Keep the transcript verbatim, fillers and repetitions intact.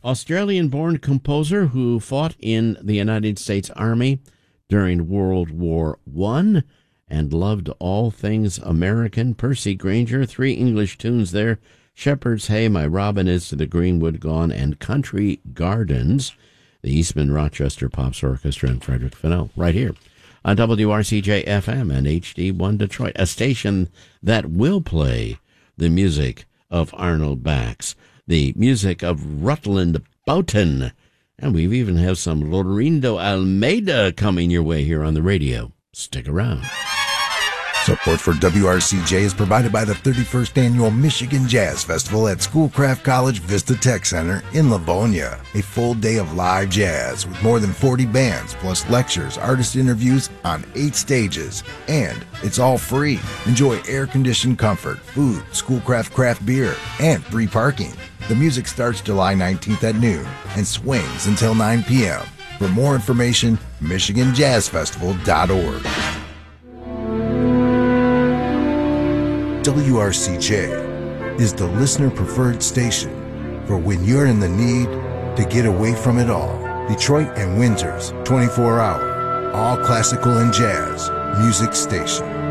Australian-born composer who fought in the United States Army during World War One and loved all things American. Percy Grainger, three English tunes there. Shepherd's Hey, My Robin Is to the Greenwood Gone, and Country Gardens, the Eastman Rochester Pops Orchestra and Frederick Fennell, right here on W R C J F M and H D one Detroit, a station that will play the music of Arnold Bax, the music of Rutland Boughton, and we even have some Lorindo Almeida coming your way here on the radio. Stick around. Support for W R C J is provided by the thirty-first Annual Michigan Jazz Festival at Schoolcraft College Vista Tech Center in Livonia. A full day of live jazz with more than forty bands, plus lectures, artist interviews on eight stages. And it's all free. Enjoy air-conditioned comfort, food, Schoolcraft craft beer, and free parking. The music starts July nineteenth at noon and swings until nine p.m. For more information, michigan jazz festival dot org. W R C J is the listener-preferred station for when you're in the need to get away from it all. Detroit and Windsor's twenty-four hour, all classical and jazz music station.